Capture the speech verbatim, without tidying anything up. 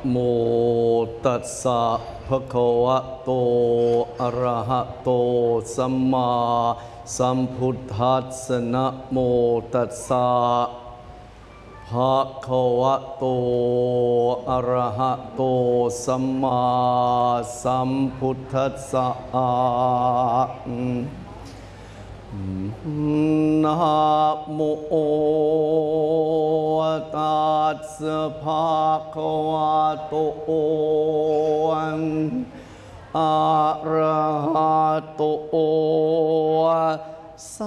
โมตัสสะภะคะวะโตอะระหะโตสัมมาสัมพุทธัสสะนะโมตัสสะภะคะวะโตอะระหะโตสัมมาสัมพุทธัสสะนะโมตัสสะภะคะวะโตอะระหะโต